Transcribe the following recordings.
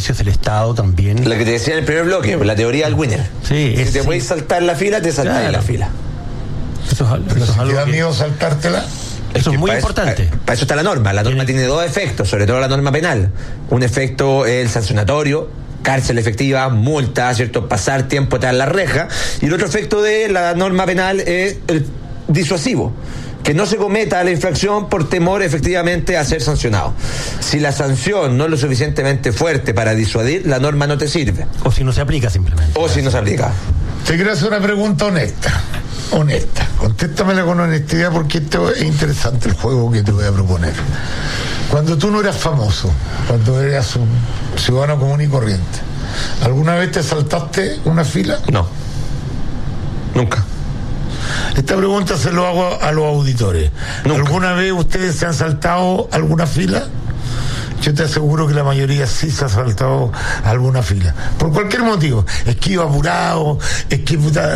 beneficios del Estado también. Lo que te decía en el primer bloque, la teoría del winner. Sí, si te puedes saltar la fila, te saltas en la fila. Eso es si algo te da que... miedo saltártela. Eso es muy importante. Para eso está la norma. La norma tiene dos efectos, sobre todo la norma penal. Un efecto es el sancionatorio, cárcel efectiva, multa, ¿cierto? Pasar tiempo tras la reja. Y el otro efecto de la norma penal es el disuasivo. Que no se cometa la infracción por temor efectivamente a ser sancionado. Si la sanción no es lo suficientemente fuerte para disuadir, la norma no te sirve. O si no se aplica simplemente. O si no se aplica. Te quiero hacer una pregunta honesta. Contéstamela con honestidad, porque esto es interesante el juego que te voy a proponer. Cuando tú no eras famoso, cuando eras un ciudadano común y corriente, ¿alguna vez te saltaste una fila? No. Nunca. Esta pregunta se lo hago a los auditores. Nunca. ¿Alguna vez ustedes se han saltado alguna fila? Yo te aseguro que la mayoría sí se ha saltado alguna fila. Por cualquier motivo. Es que iba apurado, es que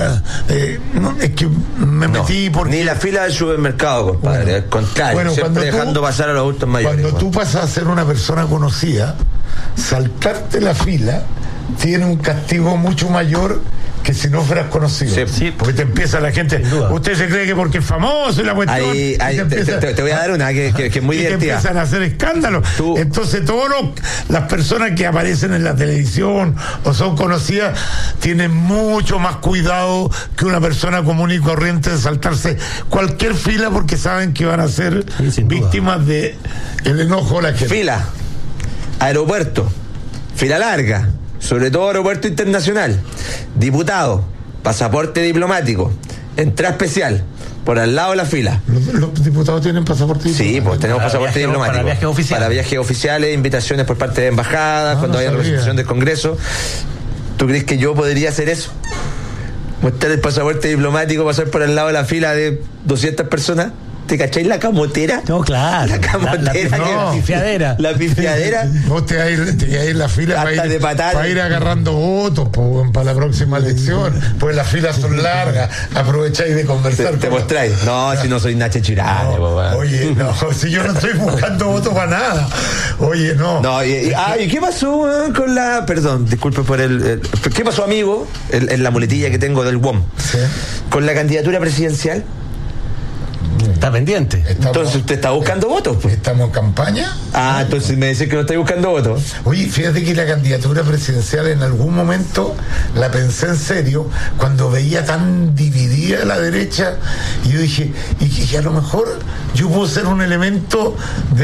me metí por... Ni la fila del supermercado, compadre. Bueno, al contrario, siempre dejando pasar a los adultos mayores. Cuando tú pasas a ser una persona conocida, saltarte la fila tiene un castigo mucho mayor que si no fueras conocido. Sí. Porque te empieza la gente, usted se cree que porque es famoso y la cuestión. Te voy a dar una que es muy divertida. Te empiezan a hacer escándalos. Entonces todas las personas que aparecen en la televisión o son conocidas tienen mucho más cuidado que una persona común y corriente de saltarse cualquier fila, porque saben que van a ser víctimas de el enojo de la gente. Fila, aeropuerto, fila larga, sobre todo aeropuerto internacional, diputado, pasaporte diplomático, entrada especial, por al lado de la fila. ¿Los diputados tienen pasaporte diplomático? Sí, pues tenemos pasaporte diplomático. Para viajes oficiales, invitaciones por parte de embajadas, cuando haya representación del Congreso. ¿Tú crees que yo podría hacer eso? Mostrar el pasaporte diplomático, pasar por al lado de la fila de 200 personas. ¿Te cacháis la camotera? No, claro. La camotera. La pifiadera. La pifiadera. Vos te vas a ir en la fila para ir agarrando votos para la próxima elección. Pues las filas son largas. Aprovecháis de conversar. Te mostráis. No, si no soy Nache Chirane. Oye, no, si yo no estoy buscando votos para nada. Oye, no. No, ¿y qué pasó con la... Perdón, disculpe por ¿qué pasó, amigo? En la muletilla que tengo del WOM. ¿Sí? Con la candidatura presidencial. Está pendiente. Entonces usted está buscando votos, pues. ¿Estamos en campaña? Entonces me dice que no estáis buscando votos. Oye, fíjate que la candidatura presidencial en algún momento la pensé en serio cuando veía tan dividida la derecha, y yo dije, y a lo mejor yo puedo ser un elemento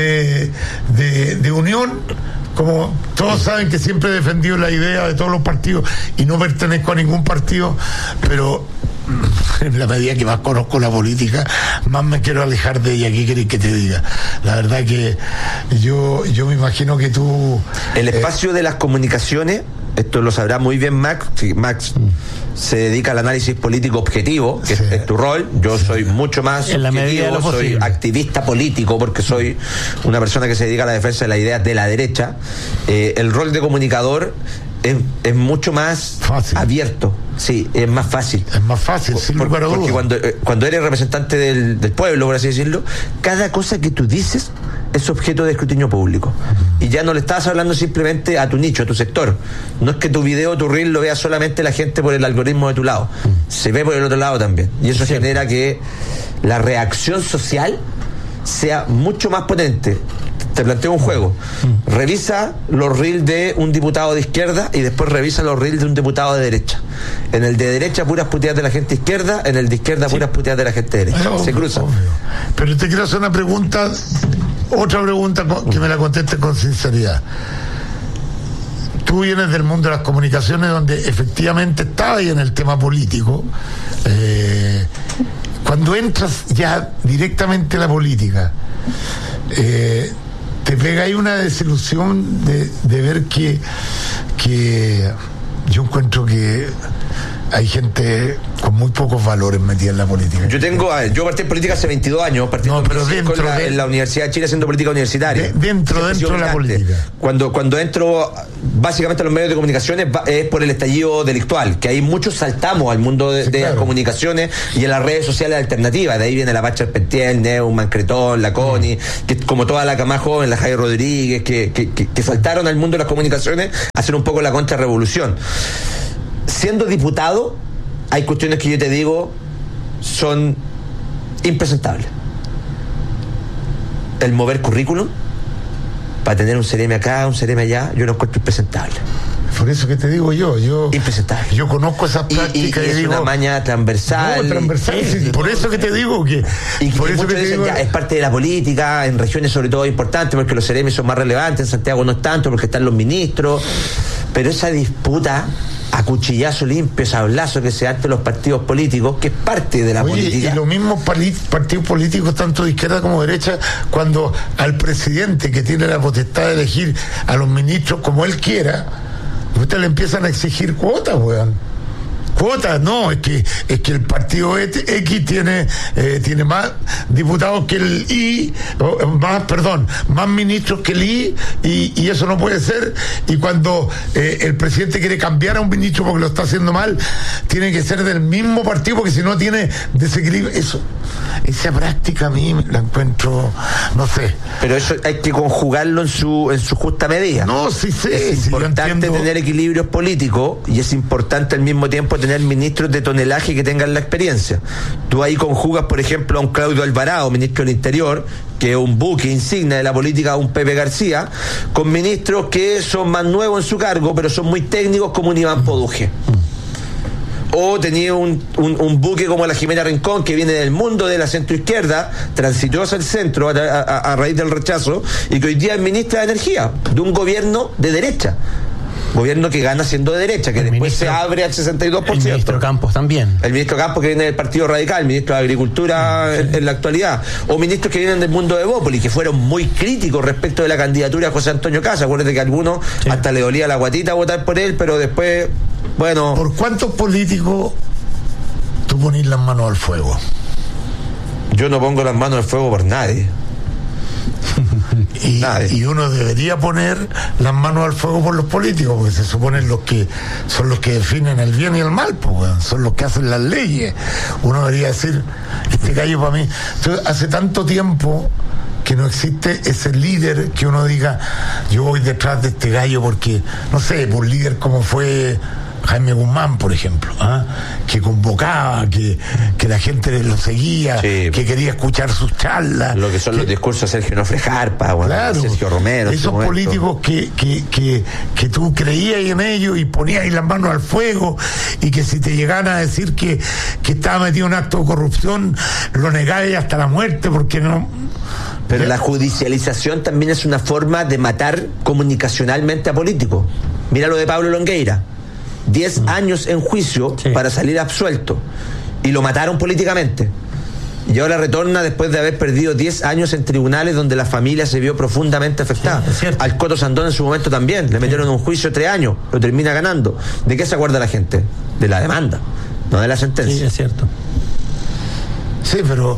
de unión. Como todos saben que siempre he defendido la idea de todos los partidos y no pertenezco a ningún partido, pero en la medida que más conozco la política, más me quiero alejar de ella. ¿Qué querés que te diga? La verdad que yo me imagino que tú... El espacio de las comunicaciones, esto lo sabrá muy bien Max, Max se dedica al análisis político objetivo, que es tu rol. Yo soy mucho más en la objetivo, soy activista político, porque soy una persona que se dedica a la defensa de las ideas de la derecha. El rol de comunicador es mucho más fácil, abierto. Sí, es más fácil. Es más fácil, sin lugar a dudas. Porque cuando eres representante del pueblo, por así decirlo, cada cosa que tú dices es objeto de escrutinio público. Y ya no le estás hablando simplemente a tu nicho, a tu sector. No es que tu video, tu reel lo vea solamente la gente por el algoritmo de tu lado. Se ve por el otro lado también. Y eso genera que la reacción social sea mucho más potente. Te planteo un juego. Revisa los reels de un diputado de izquierda y después revisa los reels de un diputado de derecha. En el de derecha, puras puteadas de la gente izquierda; en el de izquierda, puras puteadas de la gente derecha. Se cruzan. Pero te quiero hacer una pregunta, otra pregunta que me la contestes con sinceridad. Tú vienes del mundo de las comunicaciones, donde efectivamente estaba ahí en el tema político. Cuando entras ya directamente a la política, te pega ahí una desilusión de ver que yo encuentro que hay gente con muy pocos valores metida en la política. Yo partí en política hace 22 años, en la Universidad de Chile haciendo política universitaria. Dentro de la política. Cuando entro básicamente a los medios de comunicaciones es por el estallido delictual, que ahí muchos saltamos al mundo de las comunicaciones y en las redes sociales alternativas. De ahí viene la Pacha Arpentiel, Neumann, Cretón, la Connie, que como toda la cama joven, la Jaime Rodríguez, que saltaron al mundo de las comunicaciones a hacer un poco la contrarrevolución. Siendo diputado, hay cuestiones que yo te digo son impresentables. El mover currículum para tener un CRM acá, un CRM allá, yo lo encuentro impresentable. Por eso que te digo yo impresentable. Yo conozco esas prácticas y es una maña transversal. Sí, por eso que te digo que por eso que dicen, es parte de la política, en regiones sobre todo importantes, porque los CRM son más relevantes, en Santiago no es tanto, porque están los ministros, pero esa disputa a cuchillazo limpio, sablazo que se da ante los partidos políticos, que es parte de la política. Y los mismos partidos políticos, tanto de izquierda como de derecha, cuando al presidente, que tiene la potestad de elegir a los ministros como él quiera, usted le empiezan a exigir cuotas, weón. Cuotas, no, es que el partido X tiene más diputados que el Y, más ministros que el Y, y eso no puede ser. Y cuando el presidente quiere cambiar a un ministro porque lo está haciendo mal, tiene que ser del mismo partido, porque si no tiene desequilibrio. Esa práctica a mí la encuentro, no sé. Pero eso hay que conjugarlo en su justa medida. No, sí sé. Es importante tener equilibrios políticos y es importante al mismo tiempo tener ministros de tonelaje que tengan la experiencia. Tú ahí conjugas, por ejemplo, a un Claudio Alvarado, ministro del Interior, que es un buque insignia de la política, un Pepe García, con ministros que son más nuevos en su cargo, pero son muy técnicos, como un Iván Poduje. O tenía un buque como la Jimena Rincón, que viene del mundo de la centroizquierda, transitó hacia el centro a raíz del rechazo, y que hoy día es ministra de Energía, de un gobierno de derecha. Gobierno que gana siendo de derecha, que el después se abre al 62%. El ministro Campos también. El ministro Campos, que viene del Partido Radical, el ministro de Agricultura en la actualidad. O ministros que vienen del mundo de Bópoli, que fueron muy críticos respecto de la candidatura de José Antonio Caz. Acuérdate que a algunos hasta le dolía la guatita votar por él, pero después, bueno... ¿Por cuántos políticos tú ponís las manos al fuego? Yo no pongo las manos al fuego por nadie. Y uno debería poner las manos al fuego por los políticos, porque se suponen son los que definen el bien y el mal, pues, son los que hacen las leyes. Uno debería decir, este gallo para mí. Entonces, hace tanto tiempo que no existe ese líder que uno diga, yo voy detrás de este gallo porque, no sé, por líder como fue Jaime Guzmán, por ejemplo, que convocaba, que la gente lo seguía, que quería escuchar sus charlas. Lo que son los discursos de Sergio Nofre Jarpa, claro, Sergio Romero. Esos políticos que tú creías en ellos y ponías las manos al fuego, y que si te llegaban a decir que estaba metido en un acto de corrupción, lo negabas hasta la muerte, porque no... Pero la judicialización también es una forma de matar comunicacionalmente a políticos. Mira lo de Pablo Longueira. 10 años en juicio para salir absuelto, y lo mataron políticamente, y ahora retorna después de haber perdido 10 años en tribunales donde la familia se vio profundamente afectada. Al Coto Sandón en su momento también le metieron un juicio 3 años, lo termina ganando. ¿De qué se acuerda la gente? De la demanda, no de la sentencia. Sí, es cierto. Sí, pero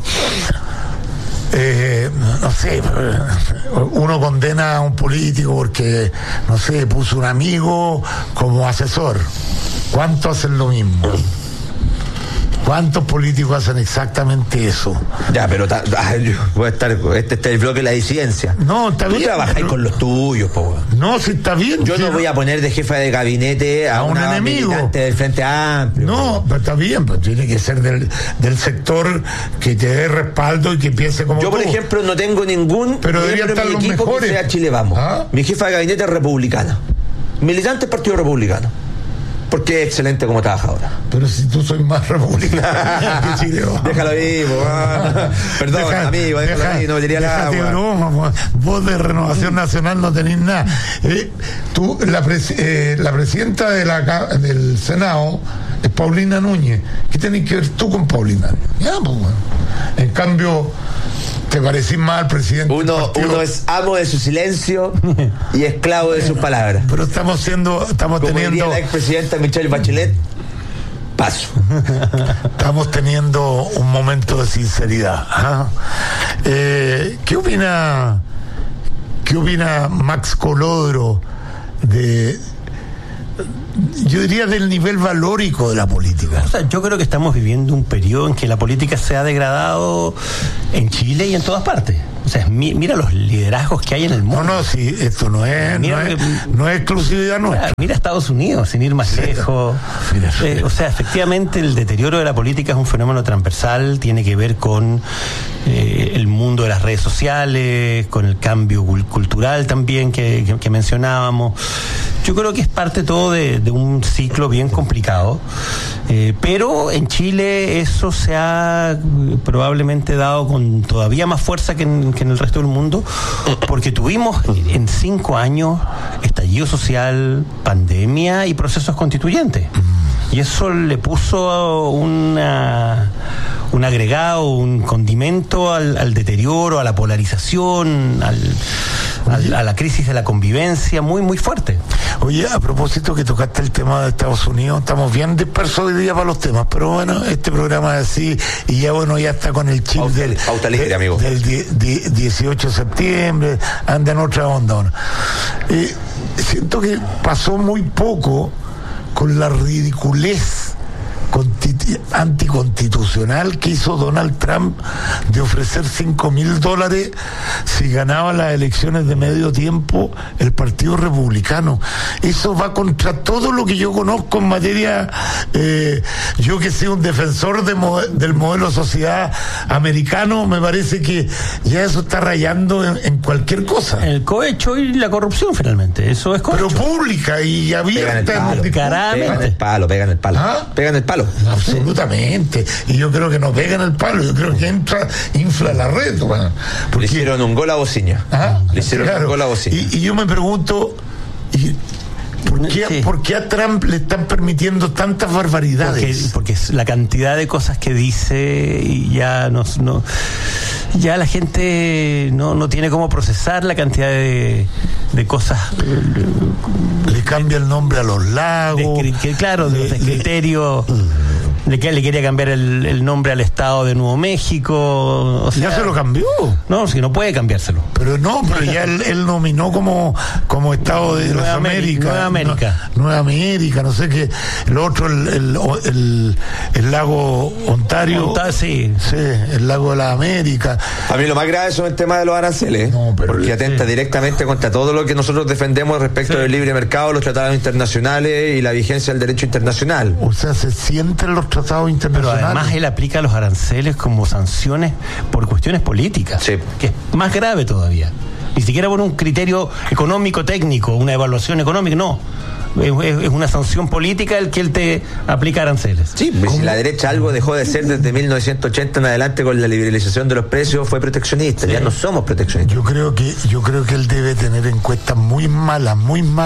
no sé, uno condena a un político porque, no sé, puso un amigo como asesor. ¿Cuántos hacen lo mismo? ¿Cuántos políticos hacen exactamente eso? Ya, pero voy a estar, este es el bloque de la disidencia. No, está bien. Tú trabajáis con los tuyos, po. No, si está bien. Yo no voy a poner de jefa de gabinete a un enemigo del Frente Amplio. No, pero está bien, pero tiene que ser del sector que te dé respaldo y que piense como yo, tú. Por ejemplo, no tengo ningún miembro de mi equipo que sea Chile Vamos. Mi jefa de gabinete es republicana. Militante del Partido Republicano. Porque es excelente como trabajadora. Pero si tú soy más republicano que Chile Vamos. Déjalo ahí, perdón, amigo, déjalo ahí, no metería la agua. Broma, vos de Renovación Nacional no tenés nada. Tú, la presidenta del Senado es Paulina Núñez. ¿Qué tenés que ver tú con Paulina Núñez? Ya, pues, bueno. En cambio, te parecís más al presidente. Uno es amo de su silencio y esclavo de sus palabras. Pero estamos como teniendo. Diría la expresidenta Michelle Bachelet, paso. Estamos teniendo un momento de sinceridad. ¿Qué opina Max Colodro yo diría del nivel valórico de la política? O sea, yo creo que estamos viviendo un periodo en que la política se ha degradado en Chile y en todas partes. O sea, mira los liderazgos que hay en el mundo. No, sí, esto no es exclusividad nuestra. Mira Estados Unidos, sin ir más lejos. O sea, efectivamente el deterioro de la política es un fenómeno transversal, tiene que ver con el mundo de las redes sociales, con el cambio cultural también que mencionábamos. Yo creo que es parte todo de un ciclo bien complicado, pero en Chile eso se ha probablemente dado con todavía más fuerza que en el resto del mundo, porque tuvimos en 5 años estallido social, pandemia y procesos constituyentes. Y eso le puso un agregado, un condimento al deterioro, a la polarización, a la crisis de la convivencia muy, muy fuerte. Oye, a propósito que tocaste el tema de Estados Unidos, estamos bien dispersos hoy día para los temas, pero bueno, este programa es así, y ya está con el chip pauta libre, amigo. Del 18 de septiembre, anda en otra onda. Siento que pasó muy poco con la ridiculez anticonstitucional que hizo Donald Trump de ofrecer $5,000 si ganaba las elecciones de medio tiempo el Partido Republicano. Eso va contra todo lo que yo conozco en materia, yo que soy un defensor del modelo sociedad americano, me parece que ya eso está rayando en cualquier cosa. El cohecho y la corrupción, finalmente, eso es cohecho. Pero pública y abierta. Pegan el palo. ¿Ah? Pegan el palo. Absolutamente. Y yo creo que no pegan el palo, yo creo que infla la red. Bueno, porque le hicieron un gol a Bociña. Le hicieron un gol a Bociña. Y yo me pregunto, ¿por qué a Trump le están permitiendo tantas barbaridades? Porque la cantidad de cosas que dice y ya ya la gente no tiene cómo procesar la cantidad de cosas. Le cambia el nombre a los lagos. Claro, de criterios. Le quería cambiar el nombre al estado de Nuevo México. O sea, ya se lo cambió. No, si no puede cambiárselo. Pero ya él nominó como estado de las Américas. Nueva América, no sé qué. El otro, el lago Ontario. Sí, el lago de las Américas. A mí lo más grave son el tema de los aranceles, porque atenta directamente contra todo lo que nosotros defendemos respecto del libre mercado, los tratados internacionales y la vigencia del derecho internacional. O sea, se sienten los tratados internacionales. Pero además él aplica los aranceles como sanciones por cuestiones políticas, que es más grave todavía. Ni siquiera por un criterio económico técnico, una evaluación económica, no. Es una sanción política el que él te aplica aranceles. Sí, pues si la derecha algo dejó de ser desde 1980 en adelante con la liberalización de los precios, fue proteccionista. Ya no somos proteccionistas. Yo creo que él debe tener encuestas muy malas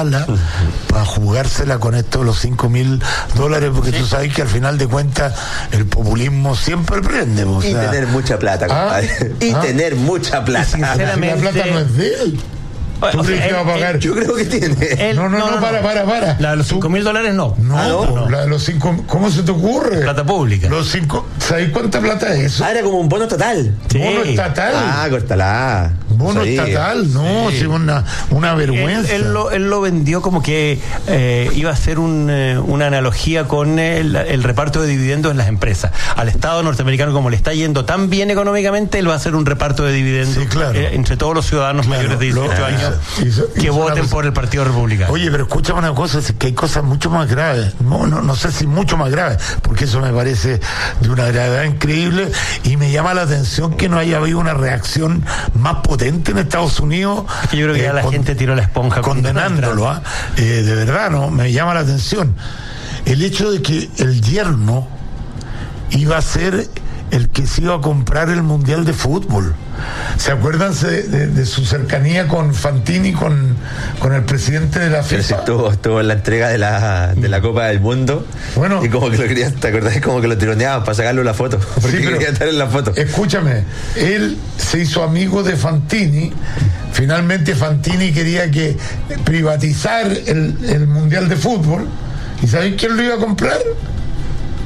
para jugársela con esto de los $5,000, porque tú sabes que al final de cuentas el populismo siempre prende. Y tener mucha plata, compadre. Tener mucha plata. Sinceramente, la plata no es de él. ¿Tú crees que va a pagar? Yo creo que tiene. No, para. La de los $5,000 no. No, la de los 5, ¿cómo se te ocurre? Plata pública. Los 5, ¿sabes cuánta plata es eso? Era como un bono estatal. Sí. Bono estatal. Córtala. Bono estatal, no, sí. Una vergüenza. Él lo vendió como que iba a ser una analogía con el reparto de dividendos en las empresas. Al Estado norteamericano, como le está yendo tan bien económicamente, él va a hacer un reparto de dividendos entre todos los ciudadanos mayores de 18 años que voten por el Partido Republicano. Oye, pero escúchame una cosa, es que hay cosas mucho más graves. No sé si mucho más graves, porque eso me parece de una gravedad increíble, y me llama la atención que no haya habido una reacción más potente en Estados Unidos. Es que yo creo que ya la gente tiró la esponja condenándolo. De verdad, no, me llama la atención el hecho de que el yerno iba a ser el que se iba a comprar el Mundial de Fútbol. ¿Se acuerdan de su cercanía con Fantini, con el presidente de la FIFA? Estuvo en la entrega de la Copa del Mundo. Bueno, y como que lo querían, ¿te acordás? Como que lo tironeaban para sacarle la foto. Porque quería estar en la foto. Escúchame, él se hizo amigo de Fantini. Finalmente Fantini quería que privatizar el Mundial de Fútbol. ¿Y sabéis quién lo iba a comprar?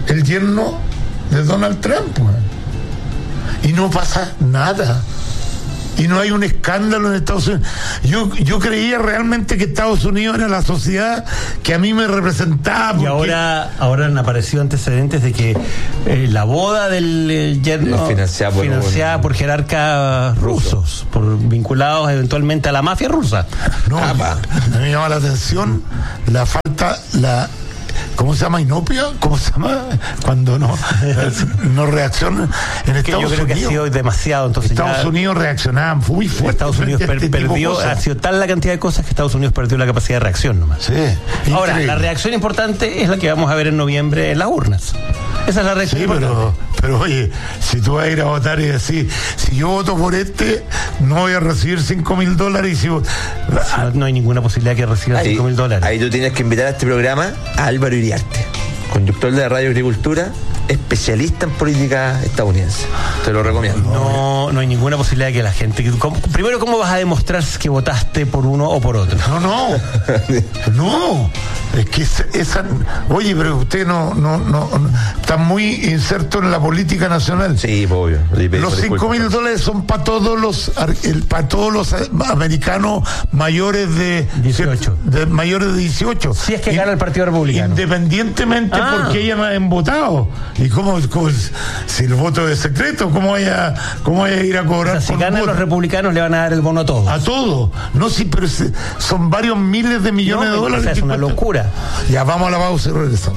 el yerno de Donald Trump, y no pasa nada. Y no hay un escándalo en Estados Unidos. Yo creía realmente que Estados Unidos era la sociedad que a mí me representaba. Y ahora han aparecido antecedentes de que la boda del yerno financiada por jerarcas rusos, vinculados eventualmente a la mafia rusa. No, me llama la atención la falta, ¿cómo se llama? ¿Inopia? ¿Cómo se llama? Cuando no reacciona en Estados Unidos. Yo creo que ha sido demasiado. Entonces Estados Unidos reaccionaba muy fuerte. Estados Unidos perdió, ha sido tal la cantidad de cosas que Estados Unidos perdió la capacidad de reacción nomás. Sí. Ahora, la reacción importante es la que vamos a ver en noviembre en las urnas. Esa es la reacción. Sí, pero oye, si tú vas a ir a votar y decir, si yo voto por no voy a recibir $5,000 y si no hay ninguna posibilidad que reciba $5,000. Ahí tú tienes que invitar a este programa a Álvaro Iriarte, conductor de la Radio Agricultura, especialista en política estadounidense. Te lo recomiendo. No hay ninguna posibilidad de que la gente... Primero, ¿cómo vas a demostrar que votaste por uno o por otro? No. Es que oye, pero usted no está muy inserto en la política nacional. Sí, obvio. Los $5,000 son para todos los americanos mayores de 18. Mayores de 18. Si es que gana el Partido Republicano. Independientemente porque ellos no hayan votado. ¿Y cómo si el voto es secreto? ¿Cómo vaya a ir a cobrar? O sea, si ganan los republicanos le van a dar el bono a todos. A todos. No, sí, pero son varios miles de millones de dólares. O sea, es una locura. Ya vamos a la pausa y regresamos.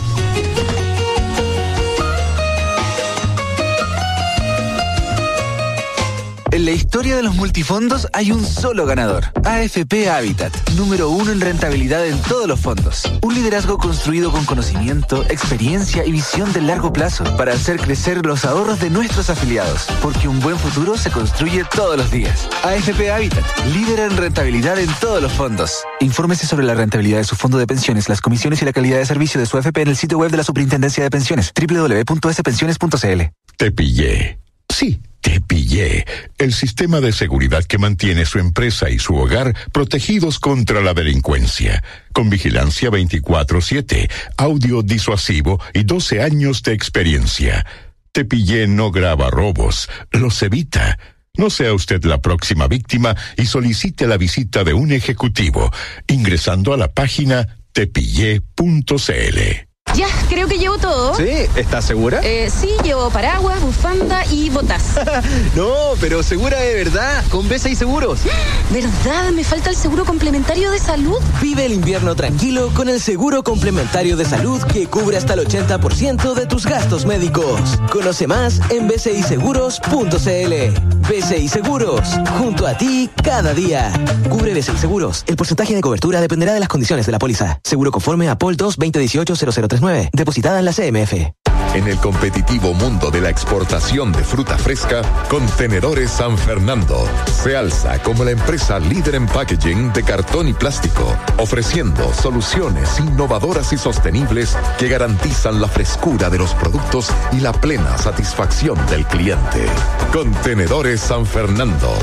En la historia de los multifondos hay un solo ganador. AFP Habitat, número 1 en rentabilidad en todos los fondos. Un liderazgo construido con conocimiento, experiencia y visión de largo plazo para hacer crecer los ahorros de nuestros afiliados. Porque un buen futuro se construye todos los días. AFP Habitat, líder en rentabilidad en todos los fondos. Infórmese sobre la rentabilidad de su fondo de pensiones, las comisiones y la calidad de servicio de su AFP en el sitio web de la Superintendencia de Pensiones, www.spensiones.cl. Te pillé. Sí, te pillé. El sistema de seguridad que mantiene su empresa y su hogar protegidos contra la delincuencia. Con vigilancia 24/7, audio disuasivo y 12 años de experiencia. Te pillé no graba robos, los evita. No sea usted la próxima víctima y solicite la visita de un ejecutivo ingresando a la página tepillé.cl. Ya, creo que llevo todo. ¿Sí? ¿Estás segura? Sí, llevo paraguas, bufanda y botas. No, pero segura de verdad, con BCI Seguros. ¿Verdad? Me falta el seguro complementario de salud. Vive el invierno tranquilo con el seguro complementario de salud que cubre hasta el 80% de tus gastos médicos. Conoce más en bciseguros.cl. BCI Seguros, junto a ti cada día. Cubre BCI Seguros. El porcentaje de cobertura dependerá de las condiciones de la póliza. Seguro conforme a POL 2 2018-0039. Depositada en la CMF. En el competitivo mundo de la exportación de fruta fresca, Contenedores San Fernando se alza como la empresa líder en packaging de cartón y plástico, ofreciendo soluciones innovadoras y sostenibles que garantizan la frescura de los productos y la plena satisfacción del cliente. Contenedores San Fernando,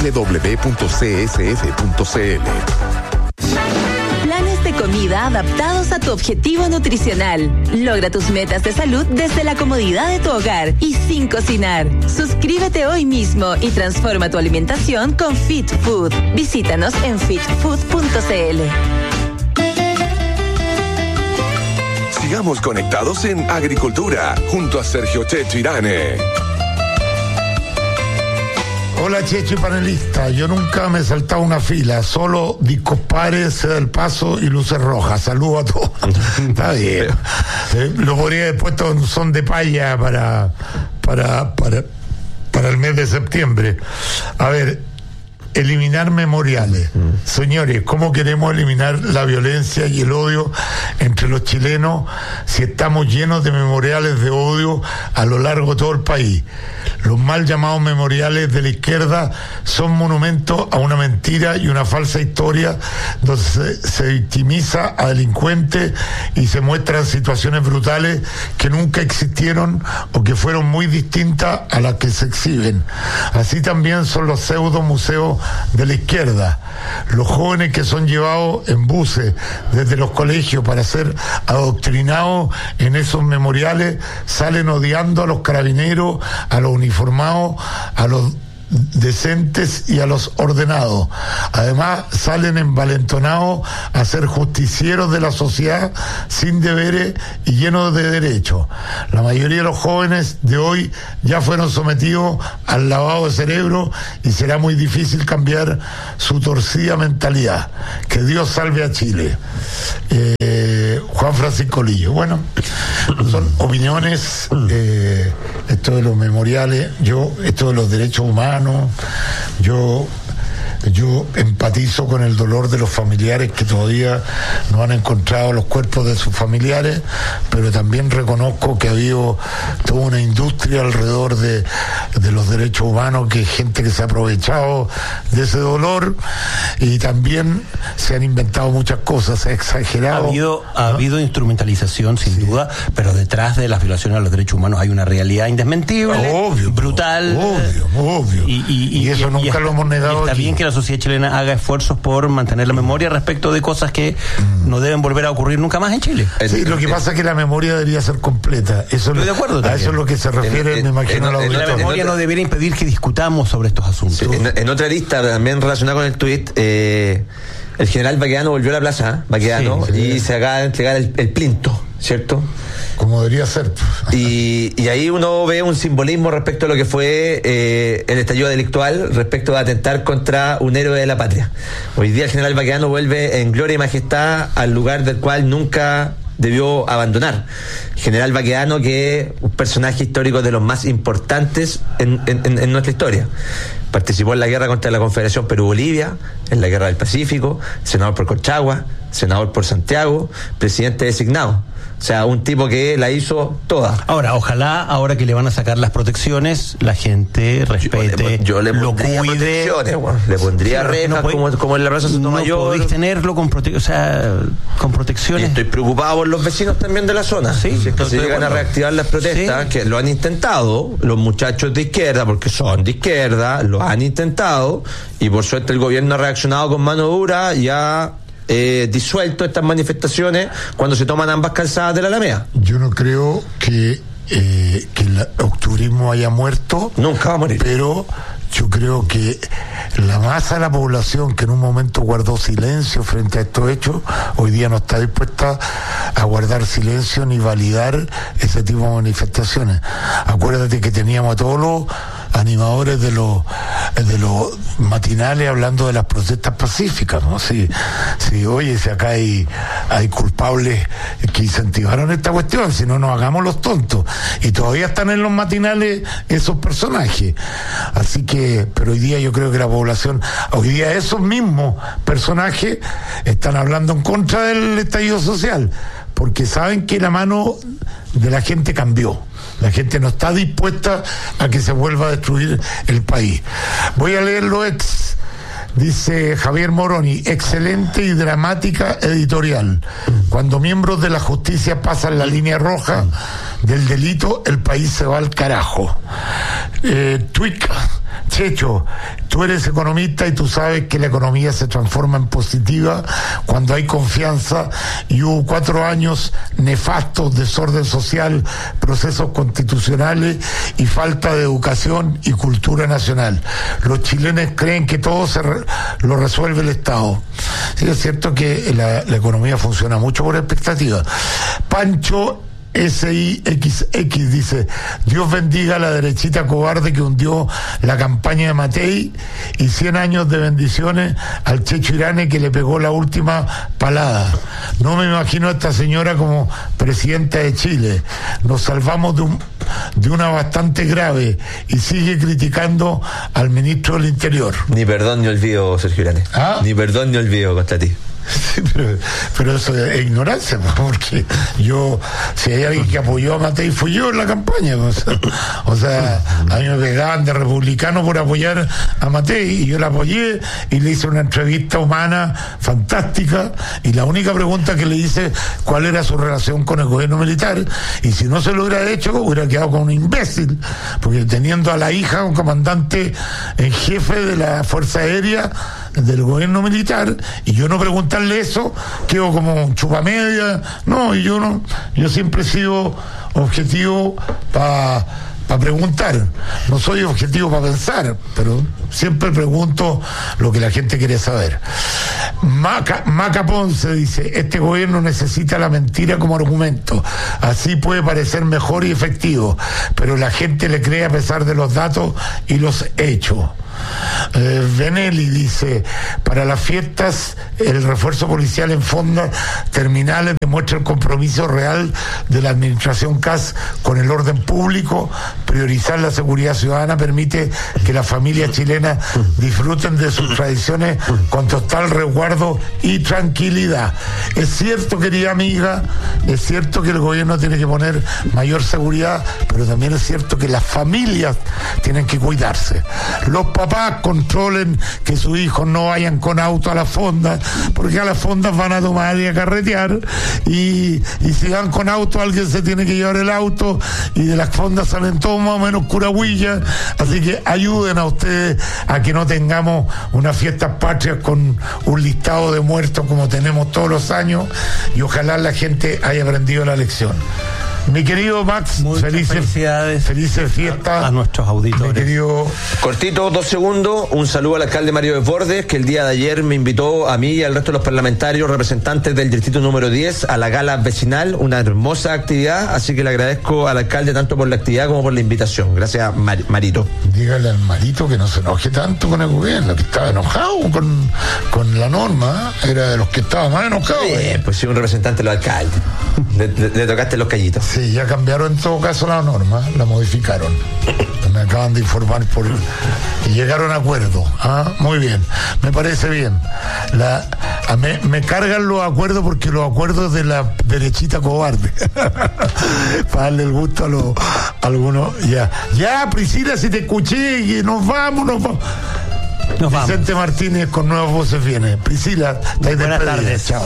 www.csf.cl. Planes de comida adaptados a tu objetivo nutricional. Logra tus metas de salud desde la comodidad de tu hogar y sin cocinar. Suscríbete hoy mismo y transforma tu alimentación con Fit Food. Visítanos en fitfood.cl. Sigamos conectados en Agricultura junto a Sergio Checho Irane. Hola Checho y panelista, yo nunca me he saltado una fila, solo discos pares, se da el paso y luces rojas. Saludos a todos. Está bien. Los podría haber puesto son de paya para el mes de septiembre. A ver, eliminar memoriales. Señores, ¿cómo queremos eliminar la violencia y el odio entre los chilenos si estamos llenos de memoriales de odio a lo largo de todo el país? los mal llamados memoriales de la izquierda son monumentos a una mentira y una falsa historia donde se victimiza a delincuentes y se muestran situaciones brutales que nunca existieron o que fueron muy distintas a las que se exhiben. Así también son los pseudo museos de la izquierda. Los jóvenes que son llevados en buses desde los colegios para ser adoctrinados en esos memoriales salen odiando a los carabineros, a los uniformados, a los decentes y a los ordenados. Además salen envalentonados a ser justicieros de la sociedad sin deberes y llenos de derechos. La mayoría de los jóvenes de hoy ya fueron sometidos al lavado de cerebro y será muy difícil cambiar su torcida mentalidad. Que Dios salve a Chile. Juan Francisco Lillo. Bueno, son opiniones. Esto de los memoriales, esto de los derechos humanos, yo empatizo con el dolor de los familiares que todavía no han encontrado los cuerpos de sus familiares, pero también reconozco que ha habido toda una industria alrededor de los derechos humanos, que hay gente que se ha aprovechado de ese dolor, y también se han inventado muchas cosas, se ha exagerado. Ha habido instrumentalización, sin duda, pero detrás de las violaciones a los derechos humanos hay una realidad indesmentible, brutal. Obvio. Y eso nunca lo hemos negado. Está aquí. Bien que la sociedad chilena haga esfuerzos por mantener la memoria respecto de cosas que no deben volver a ocurrir nunca más en Chile. Sí, lo que pasa es que la memoria debería ser completa. Estoy de acuerdo. A eso es lo que se refiere, me imagino, la La memoria no debería impedir que discutamos sobre estos asuntos. Sí, en otra lista, también relacionada con el tuit, el general Baquedano volvió a la plaza, y se acaba de entregar el plinto, ¿cierto? Como debería ser. Y ahí uno ve un simbolismo respecto a lo que fue el estallido delictual, respecto de atentar contra un héroe de la patria. Hoy día el general Baquedano vuelve en gloria y majestad al lugar del cual nunca debió abandonar. General Baquedano, que es un personaje histórico de los más importantes en nuestra historia. Participó en la guerra contra la Confederación Perú-Bolivia, en la guerra del Pacífico, senador por Colchagua, senador por Santiago, presidente designado. O sea, un tipo que la hizo toda. Ahora, ojalá, ahora que le van a sacar las protecciones, la gente respete, yo le pondría protecciones, le pondría rejas, como en la Plaza Sotomayor. No podéis tenerlo con protecciones. Y estoy preocupado por los vecinos también de la zona. Sí, si es que se llegan a reactivar las protestas, que lo han intentado, los muchachos de izquierda, porque son de izquierda, lo han intentado, y por suerte el gobierno ha reaccionado con mano dura y ha disuelto estas manifestaciones cuando se toman ambas calzadas de la Alameda. Yo no creo que el octubrismo haya muerto. Nunca va a morir. Pero yo creo que la masa de la población, que en un momento guardó silencio frente a estos hechos, hoy día no está dispuesta a guardar silencio ni validar ese tipo de manifestaciones. Acuérdate que teníamos a todos los animadores de los matinales hablando de las protestas pacíficas, ¿no? Si acá hay culpables que incentivaron esta cuestión, si no nos hagamos los tontos, y todavía están en los matinales esos personajes. Así que, pero hoy día yo creo que la población, hoy día esos mismos personajes están hablando en contra del estallido social, porque saben que la mano de la gente cambió. La gente no está dispuesta a que se vuelva a destruir el país. Voy a leer lo ex. Dice Javier Moroni: excelente y dramática editorial. Cuando miembros de la justicia pasan la línea roja del delito, el país se va al carajo. Twitch: Checho, tú eres economista y tú sabes que la economía se transforma en positiva cuando hay confianza, y hubo 4 años nefastos, desorden social, procesos constitucionales y falta de educación y cultura nacional. Los chilenos creen que todo lo resuelve el Estado. Sí, es cierto que la economía funciona mucho por expectativa. Pancho SIXX dice: Dios bendiga a la derechita cobarde que hundió la campaña de Matei, y 100 años de bendiciones al Checho Irane, que le pegó la última palada. No me imagino a esta señora como presidenta de Chile. Nos salvamos de una bastante grave, y sigue criticando al ministro del Interior. Ni perdón ni olvido, Sergio Irane. Ni perdón ni olvido contra ti. Sí, pero eso es ignorancia, porque si hay alguien que apoyó a Matei, fui yo en la campaña. O sea, a mí me pegaban de republicano por apoyar a Matei, y yo la apoyé y le hice una entrevista humana fantástica, y la única pregunta que le hice, cuál era su relación con el gobierno militar, y si no se lo hubiera hecho, hubiera quedado con un imbécil, porque teniendo a la hija un comandante en jefe de la Fuerza Aérea del gobierno militar, y yo no preguntarle eso, quedo como un chupamedia. No, y yo siempre he sido objetivo para preguntar, no soy objetivo para pensar, pero siempre pregunto lo que la gente quiere saber. Maca Ponce dice: este gobierno necesita la mentira como argumento, así puede parecer mejor y efectivo, pero la gente le cree a pesar de los datos y los hechos. Benelli dice: para las fiestas el refuerzo policial en fondos terminales demuestra el compromiso real de la administración CAS con el orden público. Priorizar la seguridad ciudadana permite que las familias chilenas disfruten de sus tradiciones con total resguardo y tranquilidad. Es cierto, querida amiga, es cierto que el gobierno tiene que poner mayor seguridad, pero también es cierto que las familias tienen que cuidarse. Los papás controlen que sus hijos no vayan con auto a las fondas, porque a las fondas van a tomar y a carretear, y si van con auto alguien se tiene que llevar el auto, y de las fondas salen todos más o menos curahuillas. Así que ayuden a ustedes a que no tengamos unas fiestas patrias con un listado de muertos como tenemos todos los años, y ojalá la gente haya aprendido la lección. Mi querido Max, felicidades fiestas a nuestros auditores. Mi querido... Cortito, 2 segundos, un saludo al alcalde Mario Desbordes, que el día de ayer me invitó a mí y al resto de los parlamentarios representantes del distrito número 10 a la gala vecinal, una hermosa actividad, así que le agradezco al alcalde tanto por la actividad como por la invitación. Gracias, Marito. Dígale al Marito que no se enoje tanto con el gobierno, que estaba enojado con la norma, era de los que estaba más enojado. Pues sí, un representante de los alcaldes. Le tocaste los callitos. Sí, ya cambiaron en todo caso la norma, la modificaron. Me acaban de informar y llegaron a acuerdo. Muy bien, me parece bien. Me cargan los acuerdos, porque los acuerdos de la derechita cobarde. Para darle el gusto a algunos. Ya, Priscila, si te escuché, y nos vamos. Vicente Martínez con Nuevas Voces viene. Priscila, buenas tardes. Chao.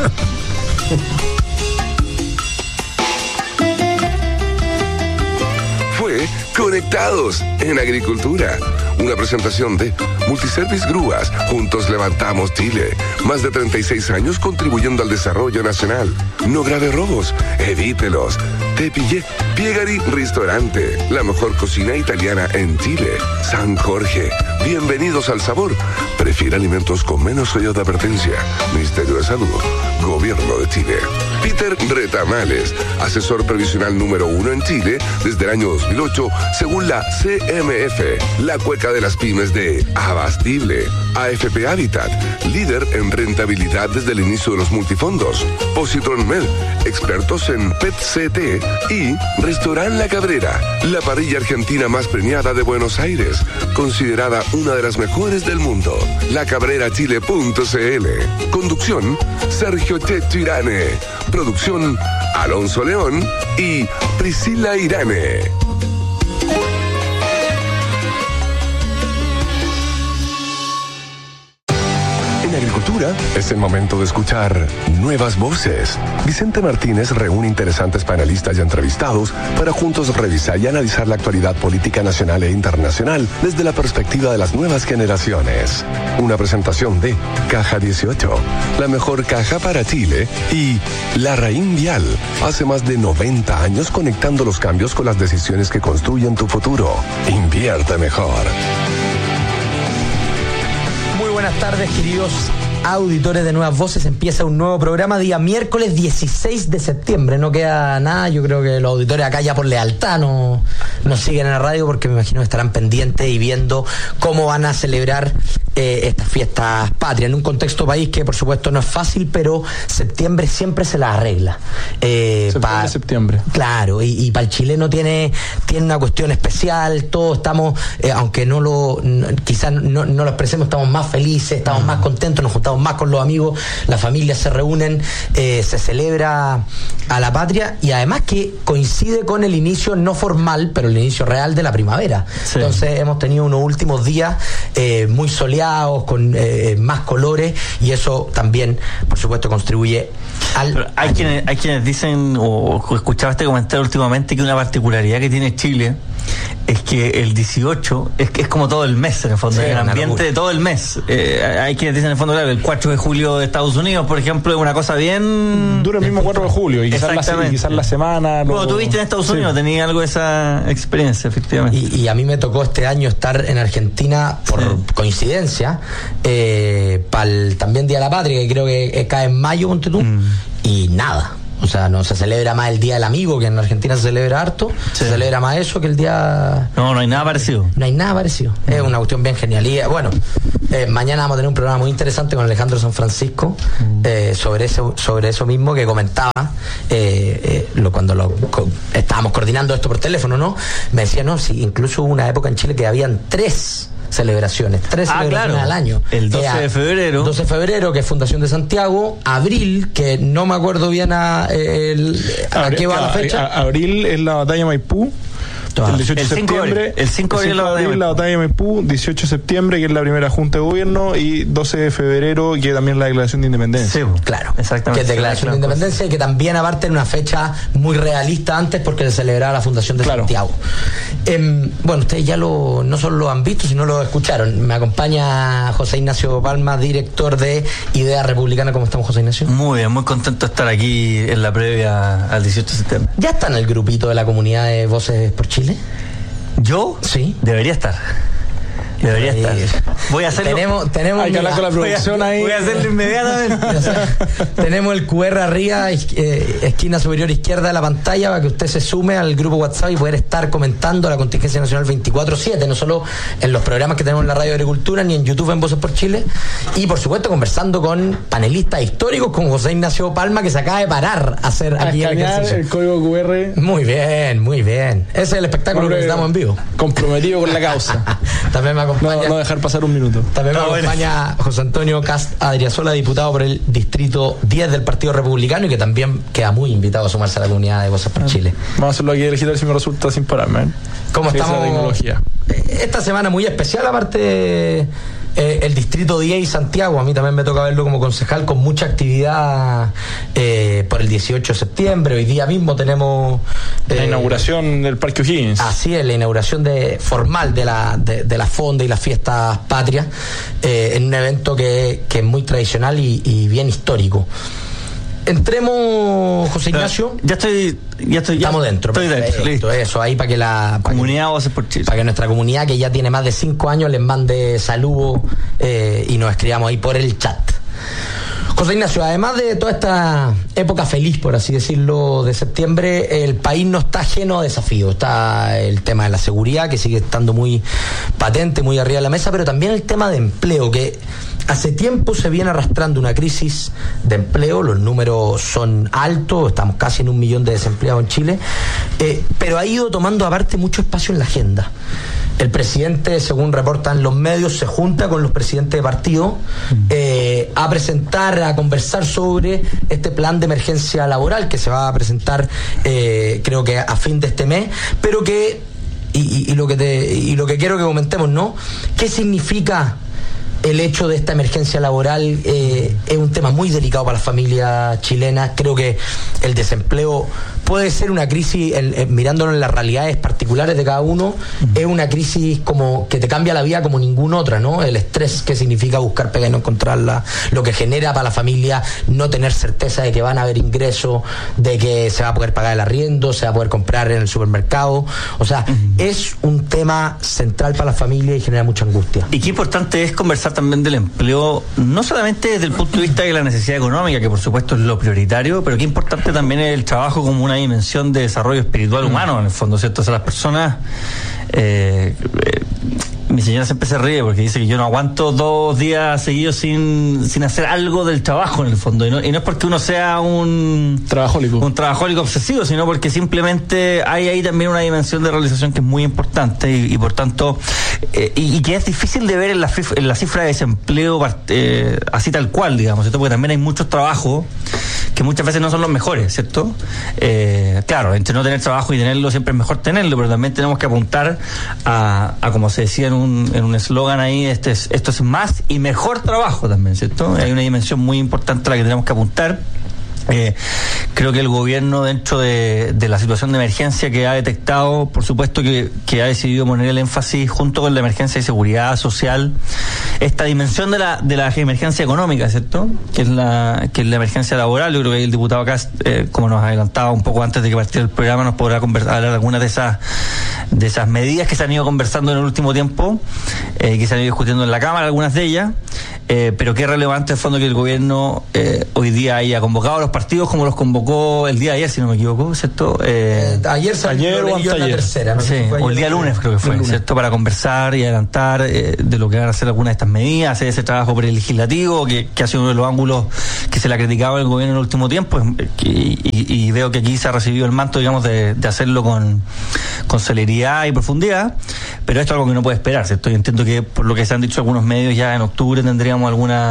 Fue Conectados en Agricultura, una presentación de Multiservice Grúas. Juntos levantamos Chile. Más de 36 años contribuyendo al desarrollo nacional. No grave robos, evítelos. Te pillé. Piegari Restaurante, la mejor cocina italiana en Chile. San Jorge, bienvenidos al sabor. Prefiere alimentos con menos sello de advertencia. Ministerio de Salud, Gobierno de Chile. Peter Retamales, asesor previsional número 1 en Chile desde el año 2008, según la CMF, la cueca de las pymes de Abastible. AFP Habitat, líder en rentabilidad desde el inicio de los multifondos. Positron Med, expertos en PET-CT. Y Restaurant La Cabrera, la parrilla argentina más premiada de Buenos Aires, considerada una de las mejores del mundo. lacabrerachile.cl. Conducción, Sergio Checho Irane. Producción, Alonso León y Priscila Irane. En agricultura es el momento de escuchar Nuevas Voces. Vicente Martínez reúne interesantes panelistas y entrevistados para juntos revisar y analizar la actualidad política nacional e internacional desde la perspectiva de las nuevas generaciones. Una presentación de Caja 18, la mejor caja para Chile, y La Raín Vial, hace más de 90 años conectando los cambios con las decisiones que construyen tu futuro. Invierte mejor. Buenas tardes, queridos auditores de Nuevas Voces. Empieza un nuevo programa día miércoles 16 de septiembre. No queda nada. Yo creo que los auditores acá ya por lealtad nos siguen en la radio, porque me imagino que estarán pendientes y viendo cómo van a celebrar estas fiestas patrias, en un contexto país que por supuesto no es fácil, pero septiembre siempre se las arregla. Septiembre. Claro, y para el chileno tiene una cuestión especial, todos estamos, aunque quizás no lo expresemos, estamos más felices, estamos más contentos, nos juntamos más con los amigos, las familias se reúnen, se celebra a la patria, y además que coincide con el inicio no formal, pero el inicio real de la primavera. Sí. Entonces hemos tenido unos últimos días muy soleados, con más colores, y eso también, por supuesto, contribuye al... Hay quienes dicen, o escuchaba este comentario últimamente, que una particularidad que tiene Chile es que el 18 es como todo el mes, en el fondo, el ambiente de todo el mes. Hay quienes dicen, en el fondo, claro, el 4 de julio de Estados Unidos, por ejemplo, es una cosa bien... Dura el mismo 4 de julio, y quizás la semana... Bueno, tú viste en Estados Unidos, tenías algo de esa experiencia, efectivamente. Y a mí me tocó este año estar en Argentina, por coincidencia, para el también Día de la Patria, que creo que cae en mayo, ponte tú, y nada. O sea, no se celebra más el Día del Amigo, que en Argentina se celebra harto. Se celebra más eso que el día... No hay nada parecido. No hay nada parecido. Es una cuestión bien genial. Y bueno, mañana vamos a tener un programa muy interesante con Alejandro San Francisco sobre eso mismo que comentaba cuando estábamos coordinando esto por teléfono, ¿no? Me decía, no, sí, incluso hubo una época en Chile que habían 3 celebraciones al año. El 12 de febrero. 12 de febrero, que es Fundación de Santiago. Abril, que no me acuerdo bien a qué va la fecha. Abril es la batalla Maipú. El 18 de septiembre. El 5 de abril la batalla de Maipú. 18 de septiembre, que es la primera junta de gobierno. Y 12 de febrero, que también es la declaración de independencia. Sí, claro. Exactamente. Que es declaración de independencia, y que también aparte en una fecha muy realista antes, porque se celebraba la Fundación de Santiago. Bueno, ustedes ya no solo lo han visto, sino lo escucharon. Me acompaña José Ignacio Palma, director de Idea Republicana. ¿Cómo estamos, José Ignacio? Muy bien, muy contento de estar aquí en la previa al 18 de septiembre. ¿Ya está en el grupito de la comunidad de Voces por Chile? ¿Yo? Sí. Debería estar. Voy a hacerlo. Tenemos hay que hablar con la producción ahí. Voy a hacerlo inmediatamente. Tenemos el QR arriba, esquina superior izquierda de la pantalla, para que usted se sume al grupo WhatsApp y poder estar comentando la contingencia nacional 24/7, no solo en los programas que tenemos en la Radio Agricultura, ni en YouTube en Voces por Chile, y por supuesto conversando con panelistas históricos como José Ignacio Palma, que se acaba de parar a hacer aquí el código QR. Muy bien. Ese es el espectáculo que estamos en vivo. Comprometido con la causa. También me acompaña. No dejar pasar un minuto. También me acompaña José Antonio Cast Adriasola, diputado por el distrito 10 del Partido Republicano, y que también queda muy invitado a sumarse a la comunidad de Voces por Chile. Vamos a hacerlo aquí digital si me resulta sin pararme. ¿Cómo estamos? Esa tecnología. Esta semana muy especial, aparte el distrito 10 y Santiago. A mí también me toca verlo como concejal, con mucha actividad por el 18 de septiembre. Hoy día mismo tenemos la inauguración del Parque O'Higgins. Así es, la inauguración formal de la Fonda y las fiestas patrias, en un evento que es muy tradicional y bien histórico. Entremos, José Ignacio. Ya estamos dentro. Estoy dentro. Listo, eso, ahí para que la comunidad Voces por Chile, para que nuestra comunidad, que ya tiene más de 5 años, les mande saludos y nos escribamos ahí por el chat. José Ignacio, además de toda esta época feliz, por así decirlo, de septiembre, el país no está ajeno a desafíos. Está el tema de la seguridad, que sigue estando muy patente, muy arriba de la mesa, pero también el tema de empleo, que hace tiempo se viene arrastrando una crisis de empleo. Los números son altos, estamos casi en 1 millón de desempleados en Chile, pero ha ido tomando aparte mucho espacio en la agenda. El presidente, según reportan los medios, se junta con los presidentes de partido a conversar sobre este plan de emergencia laboral que se va a presentar, creo que a fin de este mes, pero que y lo que quiero que comentemos, ¿no? ¿Qué significa el hecho de esta emergencia laboral? Es un tema muy delicado para las familias chilenas. Creo que el desempleo puede ser una crisis, mirándolo en las realidades particulares de cada uno, es una crisis como que te cambia la vida como ninguna otra, ¿no? El estrés que significa buscar pega y no encontrarla, lo que genera para la familia no tener certeza de que van a haber ingresos, de que se va a poder pagar el arriendo, se va a poder comprar en el supermercado. O sea, es un tema central para la familia y genera mucha angustia. Y qué importante es conversar también del empleo, no solamente desde el punto de vista de la necesidad económica, que por supuesto es lo prioritario, pero qué importante también es el trabajo como una dimensión de desarrollo espiritual humano, en el fondo, ¿cierto? O sea, las personas Mi señora siempre se ríe porque dice que yo no aguanto 2 días seguidos sin hacer algo del trabajo en el fondo. Y no es porque uno sea un trabajólico obsesivo, sino porque simplemente hay ahí también una dimensión de realización que es muy importante y por tanto, y que es difícil de ver en la cifra de desempleo así tal cual, digamos, ¿cierto? Porque también hay muchos trabajos que muchas veces no son los mejores, ¿cierto? Claro, entre no tener trabajo y tenerlo siempre es mejor tenerlo, pero también tenemos que apuntar a como se decía en un eslogan ahí, esto es más y mejor trabajo también, ¿cierto? Hay una dimensión muy importante a la que tenemos que apuntar. Creo que el gobierno, dentro de la situación de emergencia que ha detectado, por supuesto que ha decidido poner el énfasis junto con la emergencia de seguridad social, esta dimensión de la emergencia económica, ¿cierto? Que es la emergencia laboral. Yo creo que el diputado acá, como nos adelantaba un poco antes de que partiera el programa, nos podrá hablar de algunas de esas medidas que se han ido conversando en el último tiempo, que se han ido discutiendo en la Cámara, algunas de ellas, pero qué relevante en el fondo que el gobierno hoy día haya convocado a los partidos como los convocó el día de ayer, si no me equivoco, ¿cierto? Ayer o anteayer. Tercera, ¿no? Sí, o el día lunes creo que fue, ¿cierto? Para conversar y adelantar de lo que van a hacer algunas de estas medidas, hacer ese trabajo prelegislativo que ha sido uno de los ángulos que se le ha criticado al gobierno en el último tiempo, y veo que aquí se ha recibido el manto, digamos, de hacerlo con celeridad y profundidad, pero esto es algo que no puede esperar, ¿cierto? Yo entiendo que por lo que se han dicho algunos medios, ya en octubre tendríamos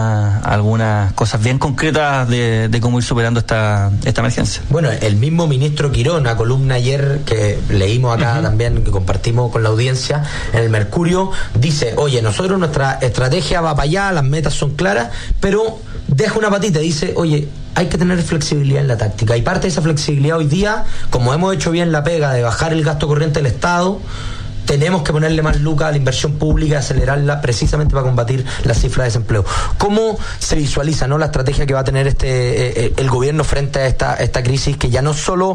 algunas cosas bien concretas de cómo ir superando esta emergencia. Bueno, el mismo ministro Quirón, una columna ayer que leímos acá también, que compartimos con la audiencia en el Mercurio, dice, oye, nosotros nuestra estrategia va para allá, las metas son claras, pero deja una patita, dice, oye, hay que tener flexibilidad en la táctica, y parte de esa flexibilidad hoy día, como hemos hecho bien la pega de bajar el gasto corriente del Estado, tenemos que ponerle más lucas a la inversión pública y acelerarla precisamente para combatir la cifra de desempleo. ¿Cómo se visualiza, no, la estrategia que va a tener el gobierno frente a esta crisis, que ya no solo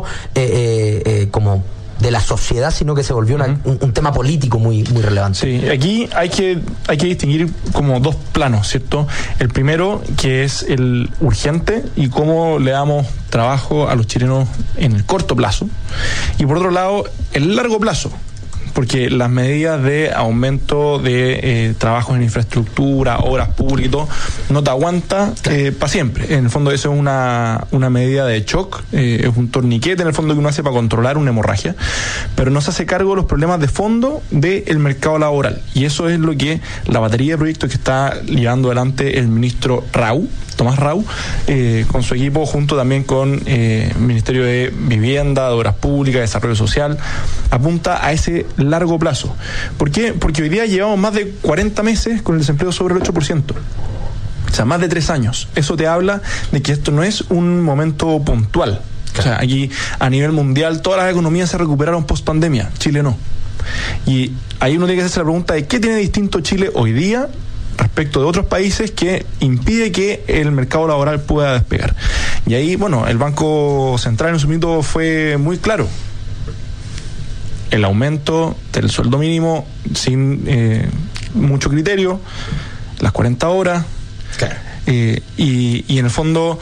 como de la sociedad, sino que se volvió un tema político muy relevante? Sí, aquí hay que distinguir como dos planos, ¿cierto? El primero, que es el urgente y cómo le damos trabajo a los chilenos en el corto plazo, y por otro lado, el largo plazo, porque las medidas de aumento de trabajos en infraestructura, obras públicas y todo, no te aguanta para siempre. En el fondo eso es una medida de shock, es un torniquete en el fondo que uno hace para controlar una hemorragia, pero no se hace cargo de los problemas de fondo del mercado laboral, y eso es lo que la batería de proyectos que está llevando adelante el ministro Tomás Rau, con su equipo, junto también con el Ministerio de Vivienda, de Obras Públicas, Desarrollo Social, apunta a ese largo plazo. ¿Por qué? Porque hoy día llevamos más de 40 meses con el desempleo sobre el 8%. O sea, más de 3 años. Eso te habla de que esto no es un momento puntual. O sea, aquí a nivel mundial todas las economías se recuperaron post pandemia, Chile no. Y ahí uno tiene que hacerse la pregunta de qué tiene distinto Chile hoy día respecto de otros países que impide que el mercado laboral pueda despegar. Y ahí, bueno, el Banco Central en su minuto fue muy claro. El aumento del sueldo mínimo sin mucho criterio, las 40 horas, claro. Y en el fondo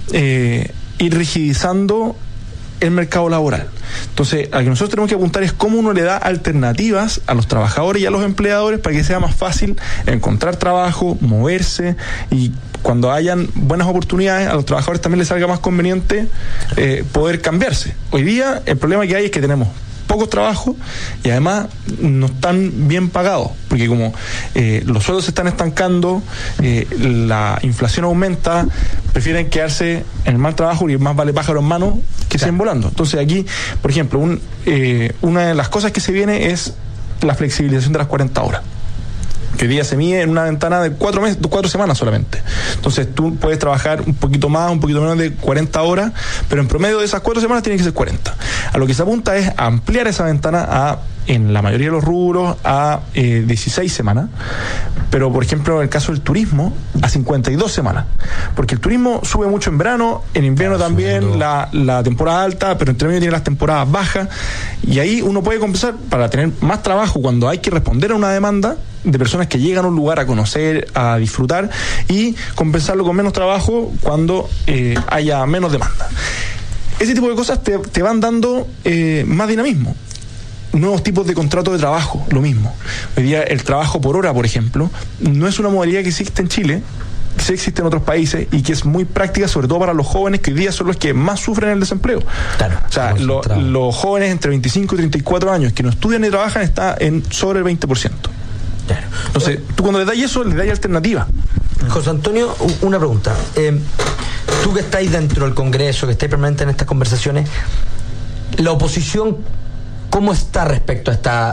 ir rigidizando el mercado laboral. Entonces, a lo que nosotros tenemos que apuntar es cómo uno le da alternativas a los trabajadores y a los empleadores para que sea más fácil encontrar trabajo, moverse, y cuando hayan buenas oportunidades a los trabajadores también les salga más conveniente poder cambiarse. Hoy día el problema que hay es que tenemos pocos trabajos y además no están bien pagados, porque como los sueldos se están estancando, la inflación aumenta, prefieren quedarse en el mal trabajo, y más vale pájaro en mano que siguen volando. Entonces aquí, por ejemplo, una de las cosas que se viene es la flexibilización de las 40 horas, que hoy día se mide en una ventana de 4 semanas solamente. Entonces tú puedes trabajar un poquito más, un poquito menos de 40 horas, pero en promedio de esas 4 semanas tiene que ser 40. A lo que se apunta es a ampliar esa ventana en la mayoría de los rubros a 16 semanas, pero por ejemplo en el caso del turismo a 52 semanas, porque el turismo sube mucho en verano, en invierno también la temporada alta, pero entre medio tiene las temporadas bajas, y ahí uno puede compensar para tener más trabajo cuando hay que responder a una demanda de personas que llegan a un lugar a conocer, a disfrutar, y compensarlo con menos trabajo cuando haya menos demanda. Ese tipo de cosas te van dando más dinamismo. nuevos tipos de contratos de trabajo, lo mismo. Hoy día el trabajo por hora, por ejemplo, no es una modalidad que existe en Chile, sí existe en otros países y que es muy práctica, sobre todo para los jóvenes, que hoy día son los que más sufren el desempleo. Claro, o sea, los jóvenes entre 25 y 34 años que no estudian ni trabajan está en sobre el 20%. Claro. Entonces, tú cuando le das eso, le das alternativa. José Antonio, una pregunta. Tú que estáis dentro del Congreso, que estáis permanente en estas conversaciones, la oposición, ¿cómo está respecto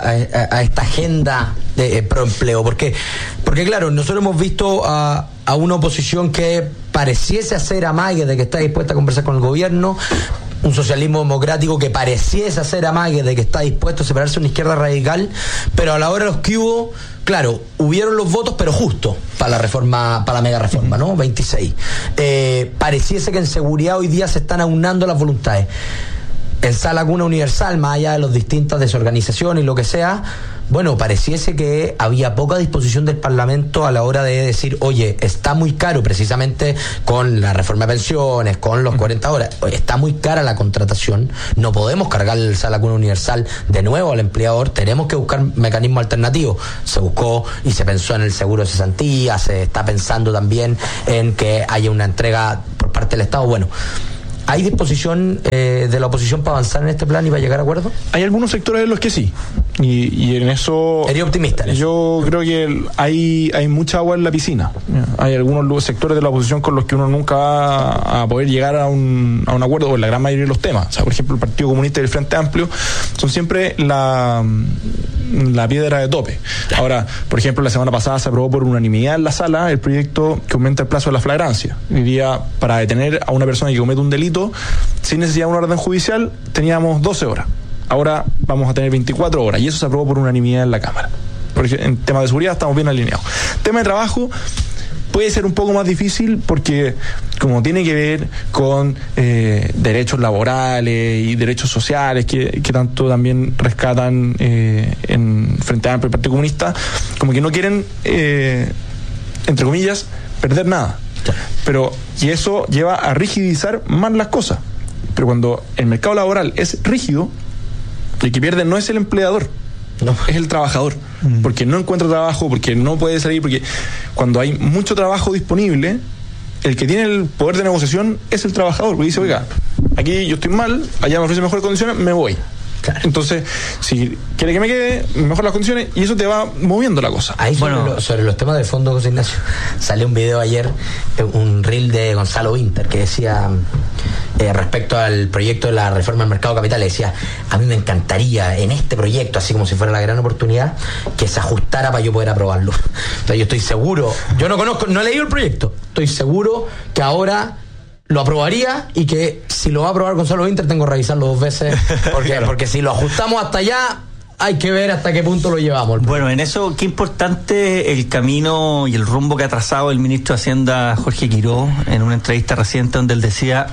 a esta agenda de proempleo? Porque claro, nosotros hemos visto a una oposición que pareciese hacer amague de que está dispuesta a conversar con el gobierno, un socialismo democrático que pareciese hacer amague de que está dispuesto a separarse de una izquierda radical, pero a la hora de los que hubo, claro, hubieron los votos, pero justo para la reforma, para la mega reforma, ¿no? 26. Pareciese que en seguridad hoy día se están aunando las voluntades. En Sala Cuna Universal, más allá de las distintas desorganizaciones y lo que sea, bueno, pareciese que había poca disposición del Parlamento a la hora de decir, oye, está muy caro, precisamente con la reforma de pensiones, con los 40 horas, oye, está muy cara la contratación, no podemos cargar el Sala Cuna Universal de nuevo al empleador, tenemos que buscar mecanismos alternativos. Se buscó y se pensó en el seguro de cesantía, se está pensando también en que haya una entrega por parte del Estado. Bueno, ¿hay disposición de la oposición para avanzar en este plan y para llegar a acuerdo? Hay algunos sectores en los que sí. Y en eso... ¿Eres optimista en eso? Yo creo que hay mucha agua en la piscina. Hay algunos sectores de la oposición con los que uno nunca va a poder llegar a un acuerdo, o en la gran mayoría de los temas. O sea, por ejemplo, el Partido Comunista y el Frente Amplio son siempre la piedra de tope. Ahora, por ejemplo, la semana pasada se aprobó por unanimidad en la sala el proyecto que aumenta el plazo de la flagrancia. Hoy día, para detener a una persona que comete un delito sin necesidad de una orden judicial, teníamos 12 horas. Ahora vamos a tener 24 horas y eso se aprobó por unanimidad en la Cámara. Porque en tema de seguridad estamos bien alineados. Tema de trabajo puede ser un poco más difícil porque como tiene que ver con derechos laborales y derechos sociales que tanto también rescatan en Frente Amplio y Partido Comunista, como que no quieren, entre comillas, perder nada. Y eso lleva a rigidizar más las cosas. Pero cuando el mercado laboral es rígido, el que pierde no es el empleador, no, es el trabajador, porque no encuentra trabajo, porque no puede salir, porque cuando hay mucho trabajo disponible, el que tiene el poder de negociación es el trabajador, porque dice, oiga, aquí yo estoy mal, allá me ofrecen mejores condiciones, me voy. Claro. Entonces, si quiere que me quede, mejor las condiciones, y eso te va moviendo la cosa. Ahí sobre los temas de fondo, José Ignacio, salió un video ayer, un reel de Gonzalo Winter, que decía, respecto al proyecto de la reforma del mercado de capitales, decía, a mí me encantaría en este proyecto, así como si fuera la gran oportunidad, que se ajustara para yo poder aprobarlo. O sea, yo estoy seguro, yo no he leído el proyecto, estoy seguro que ahora lo aprobaría, y que si lo va a aprobar Gonzalo Winter tengo que revisarlo 2 veces porque si lo ajustamos hasta allá hay que ver hasta qué punto lo llevamos. Bueno, en eso qué importante el camino y el rumbo que ha trazado el ministro de Hacienda Jorge Quiró en una entrevista reciente, donde él decía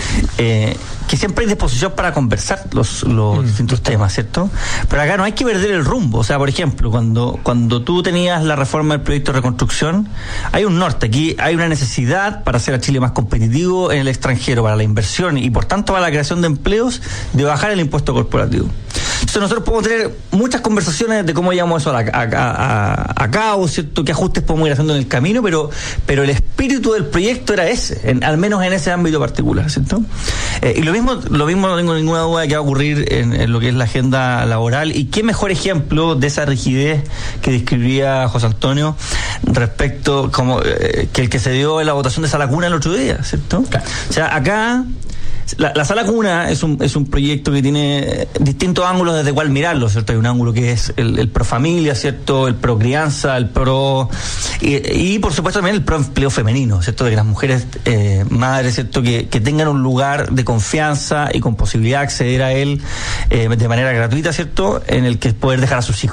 que siempre hay disposición para conversar los distintos temas, ¿cierto? Pero acá no hay que perder el rumbo. O sea, por ejemplo, cuando tú tenías la reforma del proyecto de reconstrucción, hay un norte. Aquí hay una necesidad para hacer a Chile más competitivo en el extranjero, para la inversión y por tanto para la creación de empleos, de bajar el impuesto corporativo. Entonces nosotros podemos tener muchas conversaciones de cómo llevamos eso a cabo, ¿cierto? Qué ajustes podemos ir haciendo en el camino, pero el espíritu del proyecto era ese, al menos en ese ámbito particular, ¿cierto? Y lo mismo no tengo ninguna duda de que va a ocurrir en lo que es la agenda laboral. Y qué mejor ejemplo de esa rigidez que describía José Antonio respecto que el que se dio en la votación de Sala Cuna el otro día, ¿cierto? Claro. O sea, acá la Sala Cuna es un proyecto que tiene distintos ángulos desde cuál mirarlo, ¿cierto? Hay un ángulo que es el pro familia, ¿cierto? El pro crianza, el pro... Y por supuesto también el pro empleo femenino, ¿cierto? De que las mujeres madres, ¿cierto? Que tengan un lugar de confianza y con posibilidad de acceder a él de manera gratuita, ¿cierto? En el que poder dejar a sus hijos.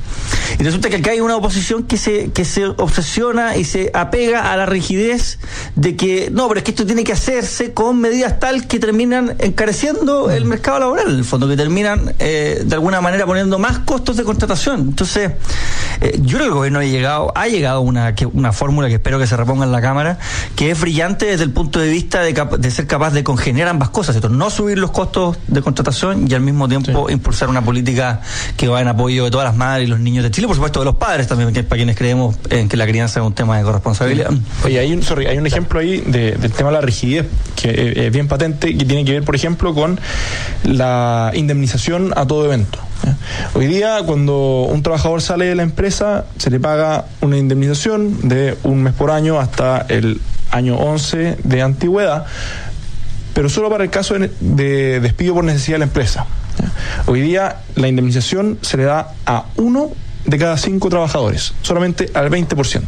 Y resulta que acá hay una oposición que se obsesiona y se apega a la rigidez de que no, pero es que esto tiene que hacerse con medidas tal que terminan encareciendo el mercado laboral, en el fondo, que terminan de alguna manera poniendo más costos de contratación. Entonces, yo creo que el gobierno ha llegado a una fórmula que espero que se reponga en la Cámara, que es brillante desde el punto de vista de ser capaz de congeniar ambas cosas, ¿cierto? No subir los costos de contratación y al mismo tiempo impulsar una política que va en apoyo de todas las madres y los niños de Chile, por supuesto de los padres también, que para quienes creemos en que la crianza es un tema de corresponsabilidad. Oye, hay un ejemplo ahí del tema de la rigidez que es bien patente, que tiene que ver, por ejemplo, con la indemnización a todo evento. Hoy día, cuando un trabajador sale de la empresa, se le paga una indemnización de un mes por año hasta el año 11 de antigüedad, pero solo para el caso de despido por necesidad de la empresa. Hoy día la indemnización se le da a 1 de cada 5 trabajadores, solamente al 20%.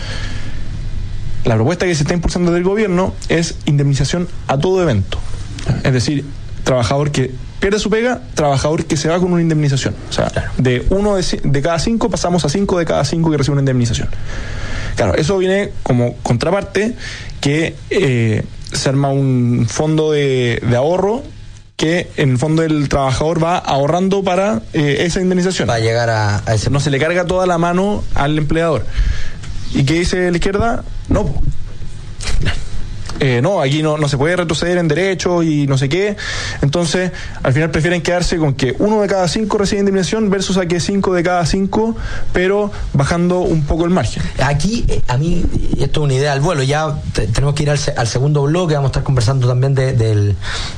La propuesta que se está impulsando del gobierno es indemnización a todo evento, es decir, trabajador que pierde su pega, trabajador que se va con una indemnización. O sea, de 1 de cada 5 pasamos a 5 de cada 5 que recibe una indemnización. Claro, eso viene como contraparte que se arma un fondo de ahorro que en el fondo el trabajador va ahorrando para esa indemnización. Para llegar a ese... No se le carga toda la mano al empleador. ¿Y qué dice la izquierda? No, aquí no se puede retroceder en derechos y no sé qué. Entonces, al final prefieren quedarse con que 1 de cada 5 recibe indemnización versus a que 5 de cada 5, pero bajando un poco el margen. Aquí, a mí, esto es una idea al vuelo. Ya tenemos que ir al segundo bloque. Vamos a estar conversando también del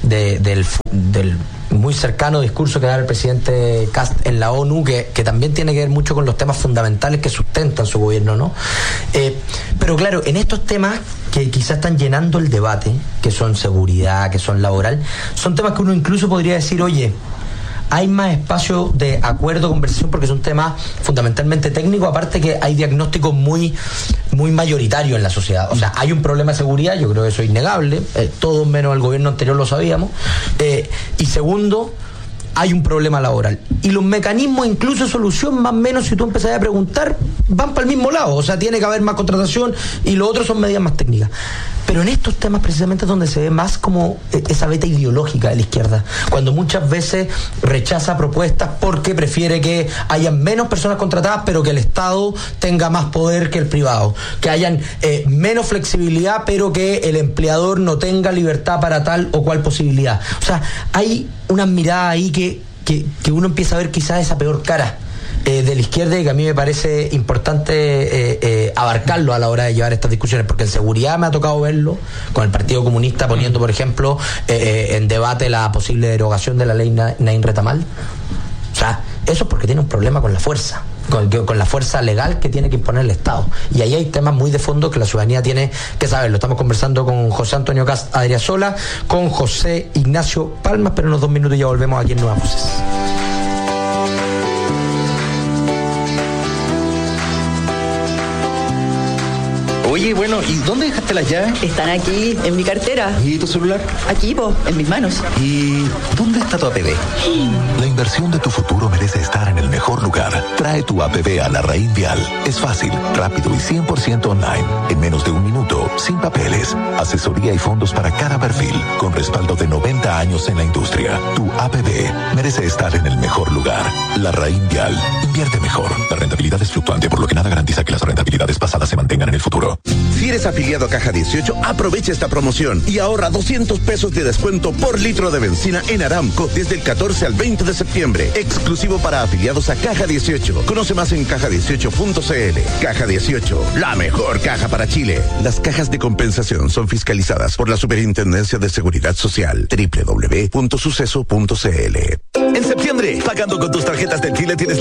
muy cercano discurso que da el presidente Kast en la ONU, que también tiene que ver mucho con los temas fundamentales que sustentan su gobierno, ¿no? Pero claro, en estos temas que quizás están llenando el debate, que son seguridad, que son laboral, son temas que uno incluso podría decir, oye, hay más espacio de acuerdo, conversación, porque son temas fundamentalmente técnicos, aparte que hay diagnósticos muy mayoritarios en la sociedad. O sea, hay un problema de seguridad, yo creo que eso es innegable, todos menos el gobierno anterior lo sabíamos, y segundo, hay un problema laboral. Y los mecanismos, incluso de solución, más o menos, si tú empezás a preguntar, van para el mismo lado. O sea, tiene que haber más contratación y lo otro son medidas más técnicas. Pero en estos temas precisamente es donde se ve más como esa beta ideológica de la izquierda, cuando muchas veces rechaza propuestas porque prefiere que hayan menos personas contratadas, pero que el Estado tenga más poder que el privado, que hayan menos flexibilidad, pero que el empleador no tenga libertad para tal o cual posibilidad. O sea, hay una mirada ahí que uno empieza a ver quizás esa peor cara de la izquierda, y que a mí me parece importante abarcarlo a la hora de llevar estas discusiones, porque en seguridad me ha tocado verlo con el Partido Comunista poniendo, por ejemplo, en debate la posible derogación de la ley Nain Retamal. O sea, eso es porque tiene un problema con la fuerza, con la fuerza legal que tiene que imponer el Estado. Y ahí hay temas muy de fondo que la ciudadanía tiene que saber. Lo estamos conversando con José Antonio Kast Adriasola, con José Ignacio Palmas, pero en unos 2 minutos ya volvemos aquí en Nuevas Voces. Oye, bueno, ¿y dónde dejaste las llaves? Están aquí, en mi cartera. ¿Y tu celular? Aquí, en mis manos. ¿Y dónde está tu APB? La inversión de tu futuro merece estar en el mejor lugar. Trae tu APB a la Raín Vial. Es fácil, rápido y 100% online. En menos de 1 minuto, sin papeles. Asesoría y fondos para cada perfil, con respaldo de 90 años en la industria. Tu APB merece estar en el mejor lugar. La Raín Vial. Invierte mejor. La rentabilidad es fluctuante, por lo que nada garantiza que las rentabilidades pasadas se mantengan en el futuro. Si eres afiliado a Caja 18, aprovecha esta promoción y ahorra 200 pesos de descuento por litro de benzina en Aramco desde el 14 al 20 de septiembre. Exclusivo para afiliados a Caja 18. Conoce más en caja18.cl. Caja 18, la mejor caja para Chile. Las cajas de compensación son fiscalizadas por la Superintendencia de Seguridad Social. www.suceso.cl. En septiembre, pagando con tus tarjetas del Chile tienes